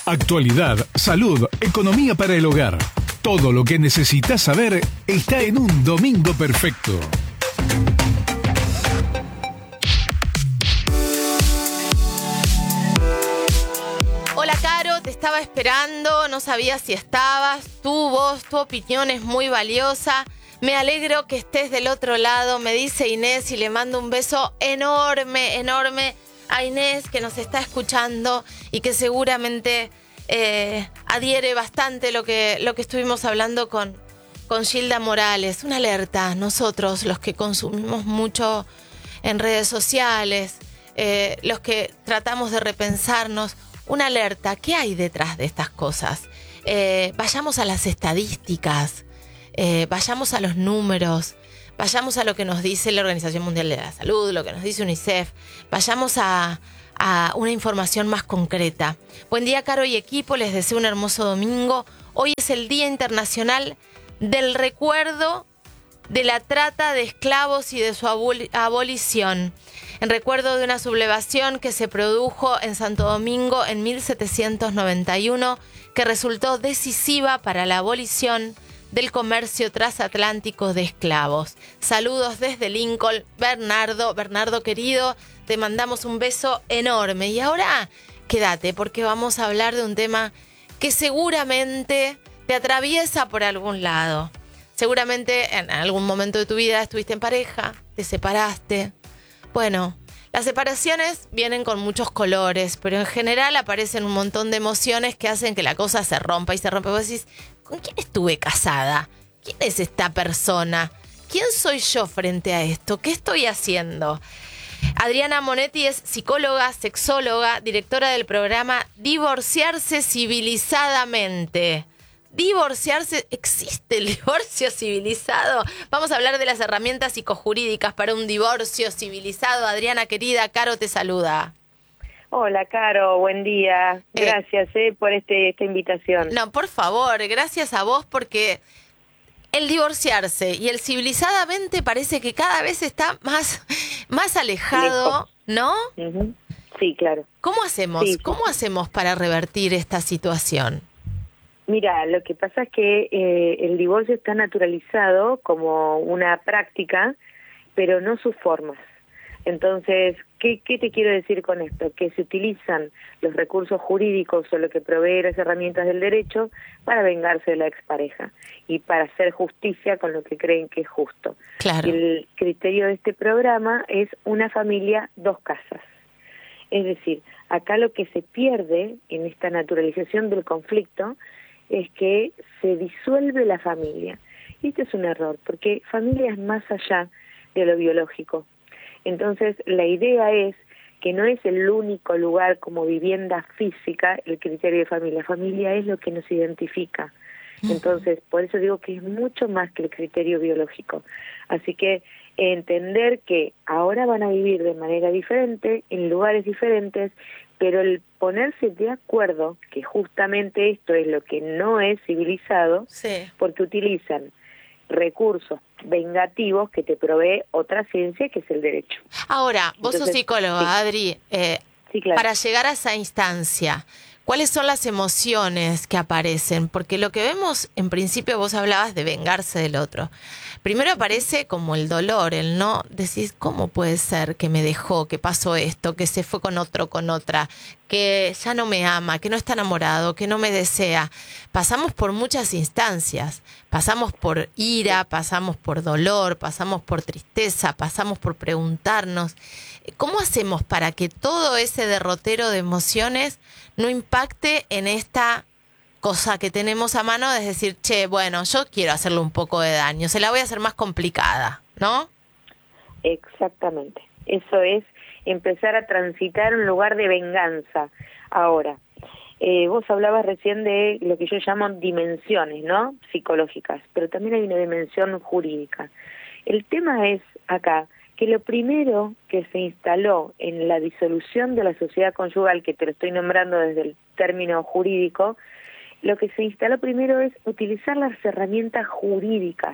Actualidad, salud, economía para el hogar. Todo lo que necesitas saber está en un domingo perfecto. Hola Caro, te estaba esperando, no sabía si estabas. Tu voz, tu opinión es muy valiosa. Me alegro que estés del otro lado, me dice Inés, y le mando un beso enorme, enorme a Inés, que nos está escuchando y que seguramente adhiere bastante lo que estuvimos hablando con Gilda Morales. Una alerta, nosotros los que consumimos mucho en redes sociales, los que tratamos de repensarnos, una alerta, ¿qué hay detrás de estas cosas? Vayamos a las estadísticas, vayamos a los números, vayamos a lo que nos dice la Organización Mundial de la Salud, lo que nos dice UNICEF, vayamos a una información más concreta. Buen día, Caro y equipo, les deseo un hermoso domingo. Hoy es el Día Internacional del Recuerdo de la Trata de Esclavos y de su abolición, en recuerdo de una sublevación que se produjo en Santo Domingo en 1791, que resultó decisiva para la abolición del comercio transatlántico de esclavos. Saludos desde Lincoln, Bernardo. Bernardo querido, te mandamos un beso enorme. Y ahora quédate, porque vamos a hablar de un tema que seguramente te atraviesa por algún lado. Seguramente en algún momento de tu vida estuviste en pareja, te separaste. Bueno, las separaciones vienen con muchos colores, pero en general aparecen un montón de emociones que hacen que la cosa se rompa y se rompe. Vos decís, ¿con quién estuve casada? ¿Quién es esta persona? ¿Quién soy yo frente a esto? ¿Qué estoy haciendo? Adriana Monetti es psicóloga, sexóloga, directora del programa Divorciarse Civilizadamente. Divorciarse, ¿existe el divorcio civilizado? Vamos a hablar de las herramientas psicojurídicas para un divorcio civilizado. Adriana querida, Caro te saluda. Hola, Caro, buen día. Gracias por esta invitación. No, por favor, gracias a vos, porque el divorciarse y el civilizadamente parece que cada vez está más alejado, lejos, ¿no? Uh-huh. Sí, claro. ¿Cómo hacemos? Sí. ¿Cómo hacemos para revertir esta situación? Mira, lo que pasa es que el divorcio está naturalizado como una práctica, pero no sus formas. Entonces, ¿qué te quiero decir con esto? Que se utilizan los recursos jurídicos o lo que provee las herramientas del derecho para vengarse de la expareja y para hacer justicia con lo que creen que es justo. Claro. Y el criterio de este programa es una familia, dos casas. Es decir, acá lo que se pierde en esta naturalización del conflicto es que se disuelve la familia. Y este es un error, porque familia es más allá de lo biológico. Entonces, la idea es que no es el único lugar como vivienda física el criterio de familia. Familia es lo que nos identifica. Entonces, por eso digo que es mucho más que el criterio biológico. Así que entender que ahora van a vivir de manera diferente, en lugares diferentes, pero el ponerse de acuerdo, que justamente esto es lo que no es civilizado, sí, porque utilizan recursos vengativos que te provee otra ciencia, que es el derecho. Ahora, vos sos psicóloga, sí. Adri, sí, claro. Para llegar a esa instancia, ¿cuáles son las emociones que aparecen? Porque lo que vemos, en principio vos hablabas de vengarse del otro. Primero aparece como el dolor, el no, decís, ¿cómo puede ser que me dejó, que pasó esto, que se fue con otro, con otra, que ya no me ama, que no está enamorado, que no me desea? Pasamos por muchas instancias, pasamos por ira, pasamos por dolor, pasamos por tristeza, pasamos por preguntarnos, ¿cómo hacemos para que todo ese derrotero de emociones no impacte en esta cosa que tenemos a mano, es decir, che, bueno, yo quiero hacerle un poco de daño, se la voy a hacer más complicada, ¿no? Exactamente. Eso es empezar a transitar un lugar de venganza. Ahora, vos hablabas recién de lo que yo llamo dimensiones, ¿no? Psicológicas, pero también hay una dimensión jurídica. El tema es acá que lo primero que se instaló en la disolución de la sociedad conyugal, que te lo estoy nombrando desde el término jurídico, lo que se instaló primero es utilizar las herramientas jurídicas,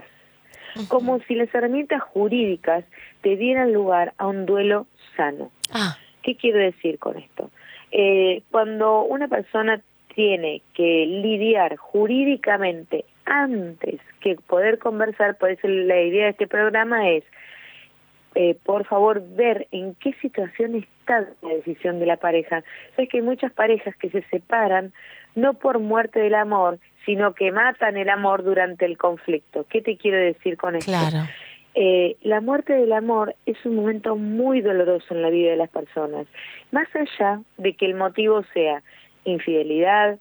como si las herramientas jurídicas te dieran lugar a un duelo sano. ¿Qué quiero decir con esto? Cuando una persona tiene que lidiar jurídicamente antes que poder conversar. Por eso la idea de este programa es, por favor, ver en qué situación está la decisión de la pareja. Sabes que hay muchas parejas que se separan no por muerte del amor, sino que matan el amor durante el conflicto. ¿Qué te quiero decir con esto? Claro. La muerte del amor es un momento muy doloroso en la vida de las personas, más allá de que el motivo sea infidelidad,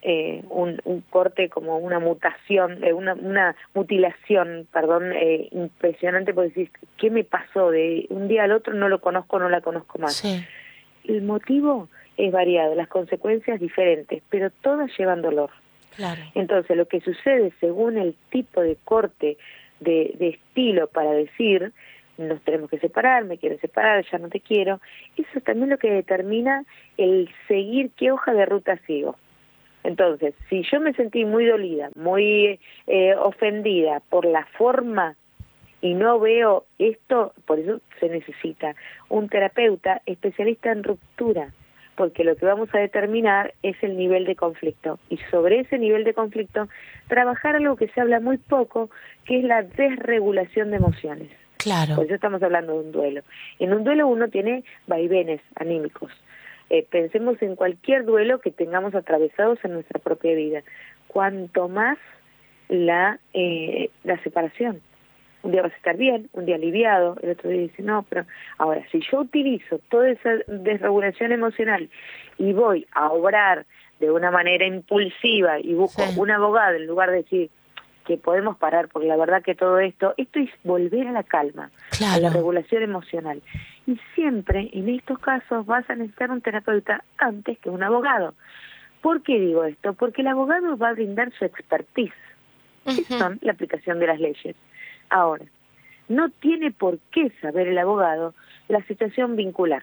un corte como una mutación, una mutilación, perdón, impresionante, porque decís, ¿qué me pasó? De un día al otro no lo conozco, no la conozco más. Sí. El motivo es variado, las consecuencias diferentes, pero todas llevan dolor. Claro. Entonces, lo que sucede según el tipo de corte, de estilo para decir, nos tenemos que separar, me quiero separar, ya no te quiero, eso también lo que determina el seguir qué hoja de ruta sigo. Entonces, si yo me sentí muy dolida, muy ofendida por la forma y no veo esto, por eso se necesita un terapeuta especialista en ruptura, porque lo que vamos a determinar es el nivel de conflicto. Y sobre ese nivel de conflicto, trabajar algo que se habla muy poco, que es la desregulación de emociones. Claro. Por eso estamos hablando de un duelo. En un duelo uno tiene vaivenes anímicos. Pensemos en cualquier duelo que tengamos atravesados en nuestra propia vida. Cuanto más la separación. Un día vas a estar bien, un día aliviado, el otro día dice, no, pero ahora, si yo utilizo toda esa desregulación emocional y voy a obrar de una manera impulsiva y busco un abogado en lugar de decir que podemos parar, porque la verdad que todo esto es volver a la calma, a la regulación emocional. Y siempre en estos casos vas a necesitar un terapeuta antes que un abogado. ¿Por qué digo esto? Porque el abogado va a brindar su expertise, que son la aplicación de las leyes. Ahora, no tiene por qué saber el abogado la situación vincular.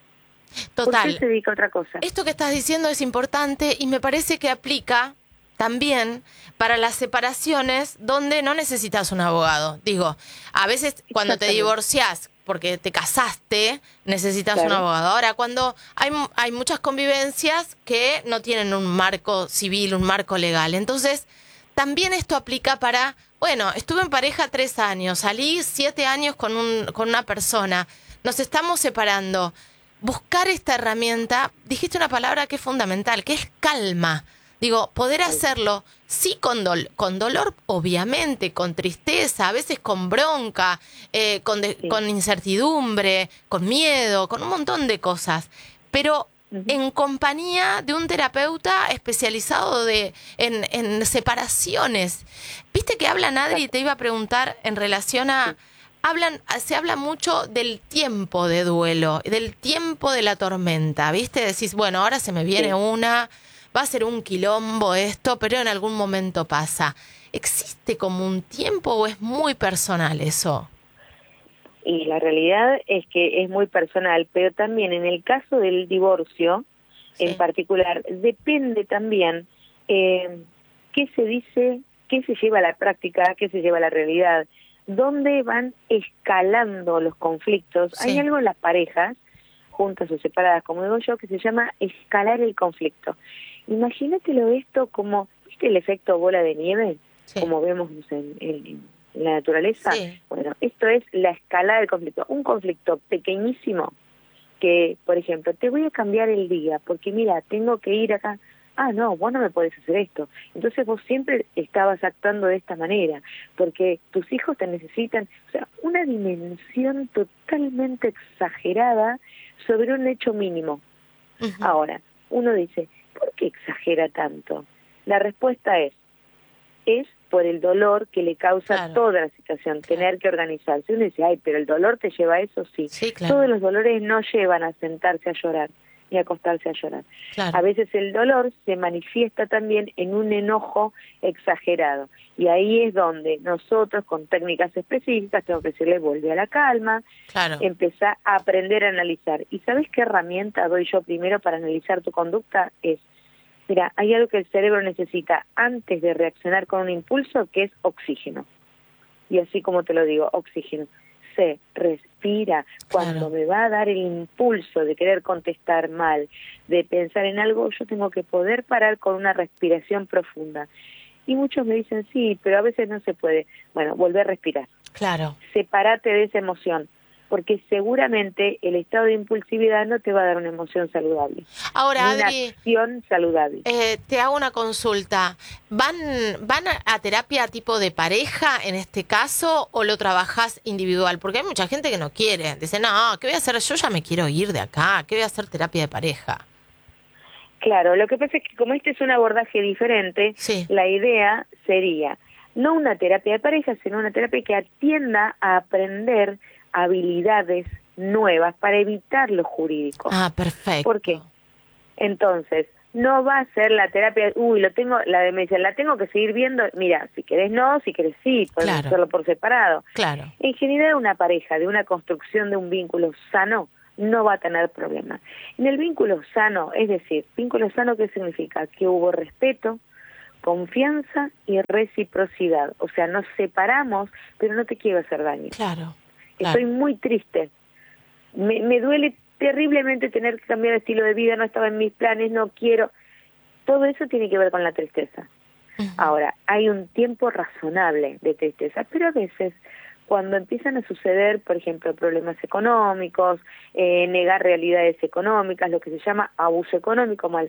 Total. ¿Por qué se dedica a otra cosa? Esto que estás diciendo es importante y me parece que aplica también para las separaciones donde no necesitas un abogado. Digo, a veces cuando te divorciás porque te casaste, necesitas un abogado. Ahora, cuando hay muchas convivencias que no tienen un marco civil, un marco legal. Entonces, también esto aplica para, bueno, estuve en pareja 3 años, salí 7 años con una persona, nos estamos separando. Buscar esta herramienta, dijiste una palabra que es fundamental, que es calma. Digo, poder hacerlo, sí con dolor, obviamente, con tristeza, a veces con bronca, con incertidumbre, con miedo, con un montón de cosas, pero en compañía de un terapeuta especializado en separaciones. ¿Viste que hablan, Adri? Te iba a preguntar en relación a... Se habla mucho del tiempo de duelo, del tiempo de la tormenta, ¿viste? Decís, bueno, ahora se me viene va a ser un quilombo esto, pero en algún momento pasa. ¿Existe como un tiempo o es muy personal eso? Y la realidad es que es muy personal, pero también en el caso del divorcio, en particular, depende también qué se dice, qué se lleva a la práctica, qué se lleva a la realidad, dónde van escalando los conflictos. Hay algo en las parejas, juntas o separadas, como digo yo, que se llama escalar el conflicto. Imagínatelo esto como, ¿viste el efecto bola de nieve? Como vemos en la naturaleza. Bueno, esto es la escalada del conflicto. Un conflicto pequeñísimo que, por ejemplo, te voy a cambiar el día porque mira, tengo que ir acá. Ah, no, vos no me podés hacer esto. Entonces vos siempre estabas actuando de esta manera, porque tus hijos te necesitan. O sea, una dimensión totalmente exagerada sobre un hecho mínimo. Ahora, uno dice, ¿por qué exagera tanto? La respuesta es por el dolor que le causa toda la situación, tener que organizarse. Uno dice, ay, pero el dolor te lleva a eso, sí. Todos los dolores no llevan a sentarse a llorar y acostarse a llorar. A veces el dolor se manifiesta también en un enojo exagerado. Y ahí es donde nosotros, con técnicas específicas, tengo que decirle, vuelve a la calma, empezar a aprender a analizar. ¿Y sabes qué herramienta doy yo primero para analizar tu conducta? Mira, hay algo que el cerebro necesita antes de reaccionar con un impulso, que es oxígeno. Y así como te lo digo, oxígeno. se respira. Cuando me va a dar el impulso de querer contestar mal, de pensar en algo, yo tengo que poder parar con una respiración profunda. Y muchos me dicen, sí, pero a veces no se puede. Bueno, volver a respirar. Claro. Sepárate de esa emoción, porque seguramente el estado de impulsividad no te va a dar una emoción saludable. Ahora, una Adri, acción saludable. Te hago una consulta. ¿Van a terapia tipo de pareja en este caso o lo trabajás individual? Porque hay mucha gente que no quiere. Dice, no, ¿qué voy a hacer? Yo ya me quiero ir de acá. ¿Qué voy a hacer terapia de pareja? Claro, lo que pasa es que como este es un abordaje diferente, Sí. la idea sería no una terapia de pareja, sino una terapia que atienda a aprender habilidades nuevas para evitar lo jurídico. Ah, perfecto. ¿Por qué? Entonces, no va a ser la terapia, la demencia, la tengo que seguir viendo, mira, si querés no, si querés sí, podemos hacerlo por separado. Claro. En general una pareja de una construcción de un vínculo sano no va a tener problemas. En el vínculo sano, es decir, vínculo sano, ¿qué significa? Que hubo respeto, confianza y reciprocidad. O sea, nos separamos, pero no te quiero hacer daño. Claro. Estoy muy triste. Me duele terriblemente tener que cambiar de estilo de vida, no estaba en mis planes, no quiero. Todo eso tiene que ver con la tristeza. Ahora, hay un tiempo razonable de tristeza, pero a veces cuando empiezan a suceder, por ejemplo, problemas económicos, negar realidades económicas, lo que se llama abuso económico,